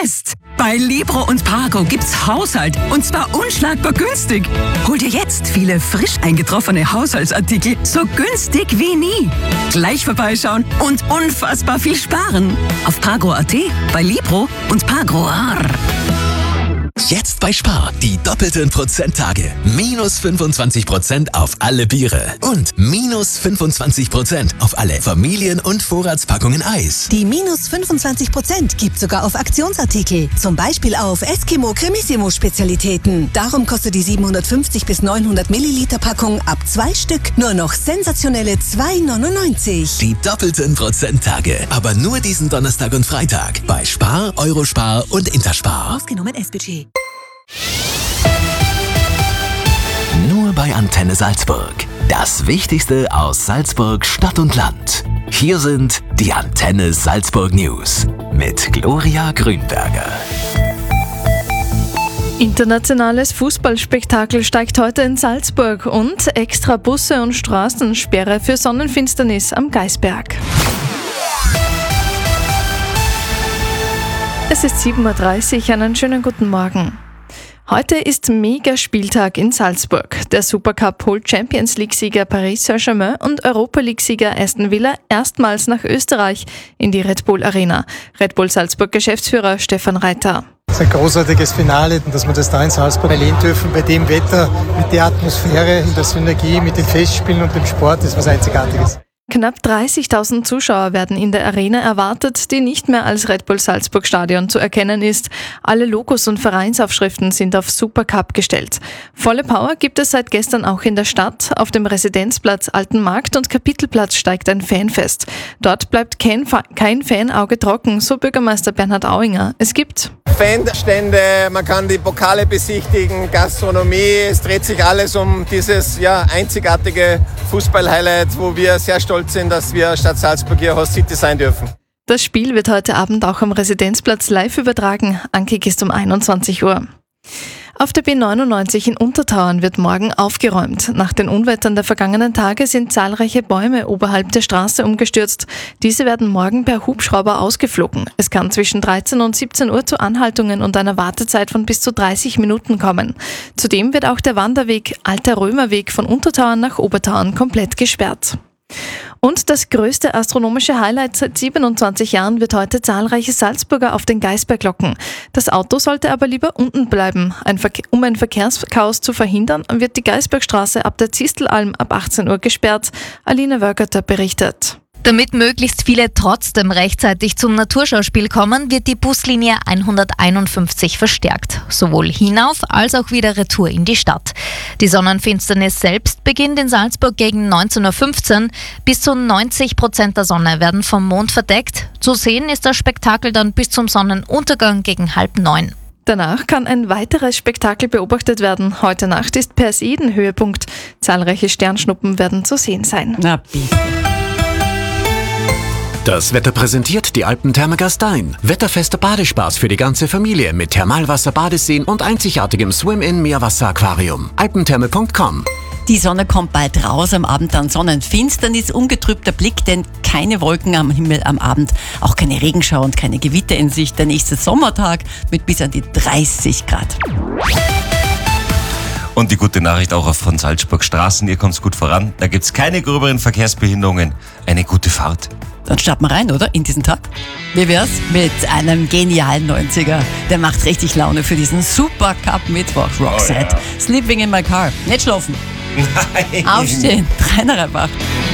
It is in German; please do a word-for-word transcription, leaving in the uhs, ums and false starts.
Fest. Bei Libro und Pago gibt's Haushalt und zwar unschlagbar günstig. Hol dir jetzt viele frisch eingetroffene Haushaltsartikel so günstig wie nie. Gleich vorbeischauen und unfassbar viel sparen. Auf Pago Punkt at, bei Libro und Pago. Jetzt bei Spar die doppelten Prozenttage. Minus fünfundzwanzig Prozent auf alle Biere und minus fünfundzwanzig Prozent auf alle Familien- und Vorratspackungen Eis. Die minus fünfundzwanzig Prozent gibt sogar auf Aktionsartikel. Zum Beispiel auf Eskimo Cremissimo Spezialitäten. Darum kostet die siebenhundertfünfzig bis neunhundert Milliliter Packung ab zwei Stück nur noch sensationelle zwei neunundneunzig. Die doppelten Prozenttage. Aber nur diesen Donnerstag und Freitag. Bei Spar, Eurospar und Interspar. Ausgenommen S B G. Nur bei Antenne Salzburg. Das Wichtigste aus Salzburg, Stadt und Land. Hier sind die Antenne Salzburg News mit Gloria Grünberger. Internationales Fußballspektakel steigt heute in Salzburg und extra Busse und Straßensperre für Sonnenfinsternis am Gaisberg. Es ist sieben Uhr dreißig, einen schönen guten Morgen. Heute ist Mega-Spieltag in Salzburg. Der Supercup holt Champions League-Sieger Paris Saint-Germain und Europa League-Sieger Aston Villa erstmals nach Österreich in die Red Bull Arena. Red Bull Salzburg-Geschäftsführer Stefan Reiter. Es ist ein großartiges Finale, dass wir das da in Salzburg erleben dürfen. Bei dem Wetter, mit der Atmosphäre, in der Synergie mit den Festspielen und dem Sport ist was Einzigartiges. Knapp dreißigtausend Zuschauer werden in der Arena erwartet, die nicht mehr als Red Bull Salzburg Stadion zu erkennen ist. Alle Logos und Vereinsaufschriften sind auf Supercup gestellt. Volle Power gibt es seit gestern auch in der Stadt. Auf dem Residenzplatz, Alten Markt und Kapitelplatz steigt ein Fanfest. Dort bleibt kein, Fa- kein Fanauge trocken, so Bürgermeister Bernhard Auinger. Es gibt Fanstände, man kann die Pokale besichtigen, Gastronomie, es dreht sich alles um dieses ja, einzigartige Fußball-Highlight, wo wir sehr stolz sind, dass wir Stadt Salzburg hier Host City sein dürfen. Das Spiel wird heute Abend auch am Residenzplatz live übertragen. Ankick ist um einundzwanzig Uhr. Auf der B neunundneunzig in Untertauern wird morgen aufgeräumt. Nach den Unwettern der vergangenen Tage sind zahlreiche Bäume oberhalb der Straße umgestürzt. Diese werden morgen per Hubschrauber ausgeflogen. Es kann zwischen dreizehn und siebzehn Uhr zu Anhaltungen und einer Wartezeit von bis zu dreißig Minuten kommen. Zudem wird auch der Wanderweg Alter Römerweg von Untertauern nach Obertauern komplett gesperrt. Und das größte astronomische Highlight seit siebenundzwanzig Jahren wird heute zahlreiche Salzburger auf den Gaisberg locken. Das Auto sollte aber lieber unten bleiben. Ein Verke- um ein Verkehrschaos zu verhindern, wird die Gaisbergstraße ab der Zistelalm ab achtzehn Uhr gesperrt. Aline Wörgerter berichtet. Damit möglichst viele trotzdem rechtzeitig zum Naturschauspiel kommen, wird die Buslinie hunderteinundfünfzig verstärkt. Sowohl hinauf als auch wieder retour in die Stadt. Die Sonnenfinsternis selbst beginnt in Salzburg gegen neunzehn Uhr fünfzehn. Bis zu neunzig Prozent der Sonne werden vom Mond verdeckt. Zu sehen ist das Spektakel dann bis zum Sonnenuntergang gegen halb neun. Danach kann ein weiteres Spektakel beobachtet werden. Heute Nacht ist Perseiden-Höhepunkt. Zahlreiche Sternschnuppen werden zu sehen sein. Na bitte. Das Wetter präsentiert die Alpentherme Gastein. Wetterfester Badespaß für die ganze Familie mit Thermalwasser, Badeseen und einzigartigem Swim-In-Meerwasser-Aquarium. alpentherme punkt com. Die Sonne kommt bald raus, am Abend dann Sonnenfinsternis, ungetrübter Blick, denn keine Wolken am Himmel am Abend, auch keine Regenschau und keine Gewitter in Sicht. Der nächste Sommertag mit bis an die dreißig Grad. Und die gute Nachricht auch von Salzburg Straßen, ihr kommt's gut voran, da gibt's keine gröberen Verkehrsbehinderungen. Eine gute Fahrt. Dann starten wir rein, oder? In diesen Tag. Wie wär's mit einem genialen neunziger? Der macht richtig Laune für diesen Supercup-Mittwoch. Roxette. Oh, ja. Sleeping in my car. Nicht schlafen. Nein. Aufstehen. Rainer Reibach.